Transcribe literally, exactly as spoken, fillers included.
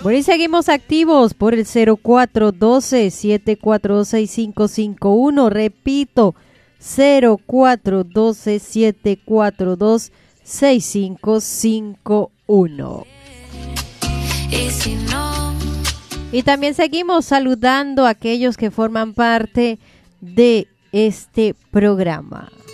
Bueno, y seguimos activos por el cero cuatro uno dos, siete cuatro dos, seis cinco cinco uno. Repito, cero cuatro uno dos, siete cuatro dos, seis cinco cinco uno. Y si no, Y también seguimos saludando a aquellos que forman parte de este programa.